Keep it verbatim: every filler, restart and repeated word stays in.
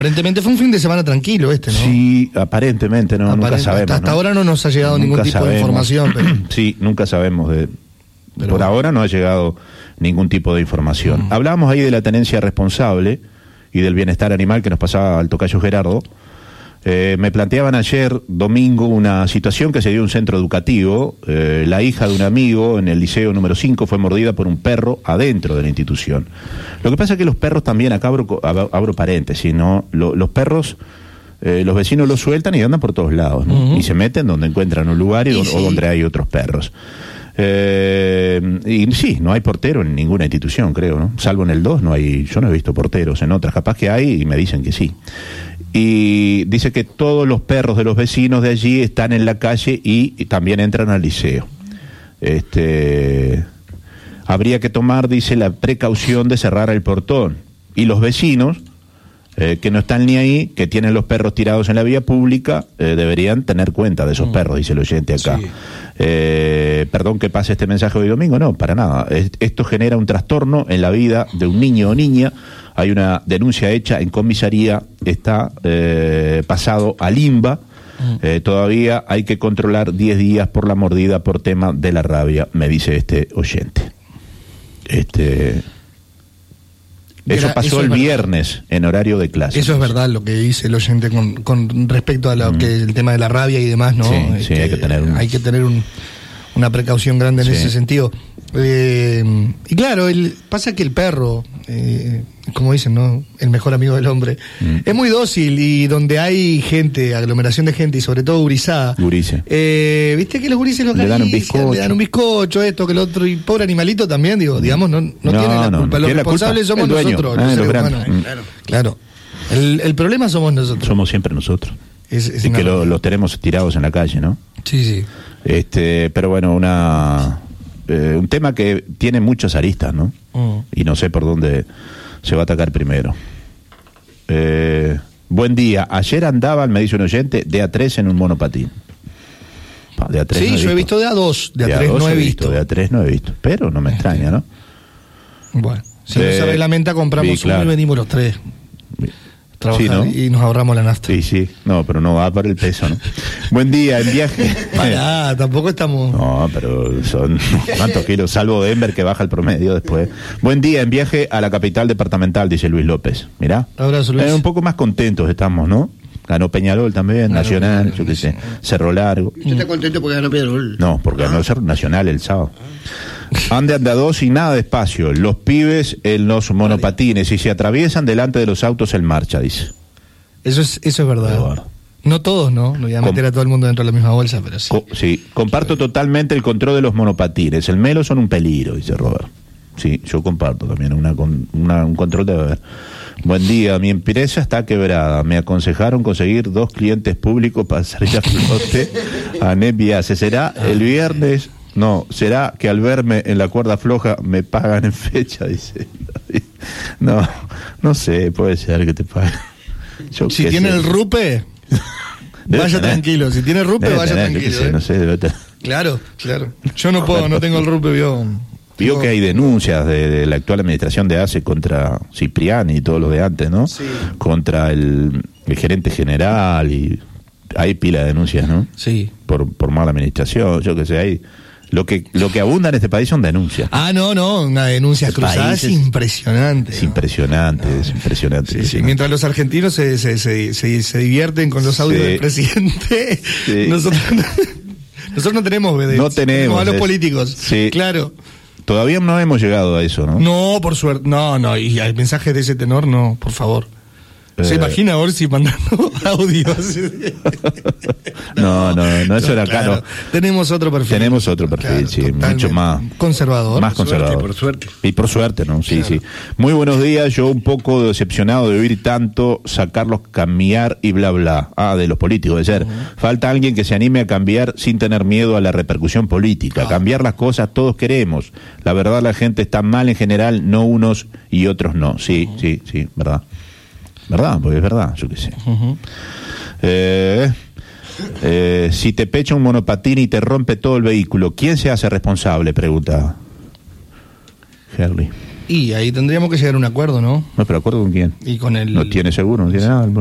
Aparentemente fue un fin de semana tranquilo este, ¿no? Sí, aparentemente, no, Aparente, nunca sabemos. Hasta, hasta ¿no? ahora no nos ha llegado nunca ningún tipo sabemos. de información. Pero... sí, nunca sabemos. De... Pero Por bueno. ahora no ha llegado ningún tipo de información. Mm. Hablábamos ahí de la tenencia responsable y del bienestar animal que nos pasaba al tocayo Gerardo. Eh, me planteaban ayer, domingo, una situación que se dio en un centro educativo. Eh, la hija de un amigo en el liceo número cinco fue mordida por un perro adentro de la institución. Lo que pasa es que los perros también, acá abro, abro paréntesis, ¿no? Lo, los perros, eh, los vecinos los sueltan y andan por todos lados, ¿no? Uh-huh. Y se meten donde encuentran un lugar y, y sí. o donde hay otros perros. Eh, y sí, no hay portero en ninguna institución, creo, ¿no? Salvo en el dos, no hay, yo no he visto porteros, en otras capaz que hay y me dicen que sí. Y dice que todos los perros de los vecinos de allí están en la calle y, y también entran al liceo. Este, habría que tomar, dice, la precaución de cerrar el portón. Y los vecinos, eh, que no están ni ahí, que tienen los perros tirados en la vía pública, eh, deberían tener cuenta de esos mm. perros, dice el oyente acá. Sí. Eh, perdón que pase este mensaje hoy domingo, no, para nada. Es, esto genera un trastorno en la vida de un niño o niña. Hay una denuncia hecha en comisaría, está eh, pasado a limba. Mm. Eh, todavía hay que controlar diez días por la mordida por tema de la rabia, me dice este oyente. Este... Eso Era, pasó eso el es viernes en horario de clase. Eso es verdad lo que dice el oyente con, con respecto a lo mm. que el tema de la rabia y demás, ¿no? Sí, este, sí, hay que tener un... hay que tener un, una precaución grande en sí. ese sentido. Eh, y claro, el, pasa que el perro, eh, como dicen, ¿no? El mejor amigo del hombre, mm. es muy dócil, y donde hay gente, aglomeración de gente y sobre todo gurizada. Gurice. Eh, Viste que los gurises los le dan un bizcocho. Le dan un bizcocho, esto, que el otro, y pobre animalito también, digo, digamos, no, no, no tiene la no, culpa. No, los responsables somos nosotros, ah, los seres los humanos. Mm. Claro, claro. El, el problema somos nosotros. Somos siempre nosotros. Es, es y que los lo tenemos tirados en la calle, ¿no? Sí, sí. Este, pero bueno, una eh, un tema que tiene muchas aristas, ¿no? Mm. Y no sé por dónde se va a atacar primero. Eh, buen día. Ayer andaban, me dice un oyente, de a tres en un monopatín. De a tres sí, no he yo visto. he visto de a dos, de a tres no he visto. De a tres no he visto, pero no me extraña, ¿no? Bueno, si eh, no se reglamenta, compramos sí, claro. uno y venimos los tres. Trabajar, sí, ¿no? Y nos ahorramos la nafta. Sí, sí, no, pero no va para el peso, ¿no? Buen día, en viaje. Pará, tampoco estamos... No, pero son cuántos kilos, salvo Denver que baja el promedio después. Buen día, en viaje a la capital departamental, dice Luis López. Mirá, abrazo, Luis. Eh, un poco más contentos estamos, ¿no? Ganó Peñarol también, ganó Nacional, Peñarol, yo qué sé, Cerro Largo. ¿Usted está contento porque ganó Peñarol? No, porque ganó Cerro Nacional el sábado. Ande anda dos y nada de espacio. Los pibes en los monopatines y se atraviesan delante de los autos en marcha, dice. Eso es eso es verdad. Bueno. No todos, ¿no? No voy a meter Com- a todo el mundo dentro de la misma bolsa, pero sí. Co- sí, comparto totalmente el control de los monopatines. El melo son un peligro, dice Robert. Sí, yo comparto también una, una, un control de haber. Buen día, mi empresa está quebrada. Me aconsejaron conseguir dos clientes públicos para hacer ya flote a Nepiase. ¿Será el viernes? No, será que al verme en la cuerda floja me pagan en fecha, dice. No, no sé, puede ser que te paguen. Yo si tiene sé. el rupe, vaya tener. tranquilo. Si tiene rupe, debe vaya tener, tranquilo. Sé, ¿eh? No sé, debe tener. Claro, claro. Yo no puedo, no tengo el rupe, vio. Vio que hay denuncias de, de la actual administración de A C E contra Cipriani y todos los de antes, ¿no? Sí. Contra el, el gerente general, y hay pila de denuncias, ¿no? Sí. Por, por mala administración, yo qué sé, hay... Lo que lo que abunda en este país son denuncias. Ah, no, no, una denuncia este cruzada es impresionante. Es impresionante, no. es impresionante. Sí, sí. Mientras los argentinos se, se, se, se, se divierten con los audios sí. del presidente, sí. nosotros, nosotros no tenemos vedettes. No tenemos. Tenemos a los es, políticos. Sí. Claro. Todavía no hemos llegado a eso, ¿no? No, por suerte. No, no, y hay mensajes de ese tenor, no, por favor. ¿Se imagina Orsi mandando audios? no, no, no, eso era claro. acá. No. Tenemos otro perfil. Tenemos otro perfil, claro, sí, mucho más conservador. Más conservador. Por suerte, por suerte. Y por suerte, ¿no? Sí, claro. sí. Muy buenos días, yo un poco decepcionado de oír tanto sacarlos cambiar y bla, bla. Ah, de los políticos, de ser. Uh-huh. Falta alguien que se anime a cambiar sin tener miedo a la repercusión política. Ah. Cambiar las cosas todos queremos. La verdad, la gente está mal en general, no unos y otros no. Sí, uh-huh. sí, sí, verdad. ¿Verdad? Porque es verdad, yo qué sé. Uh-huh. Eh, eh, si te pecha un monopatín y te rompe todo el vehículo, ¿quién se hace responsable? Pregunta Herley. Y ahí tendríamos que llegar a un acuerdo, ¿no? No, pero ¿acuerdo con quién? Y con el... No tiene seguro, no tiene nada.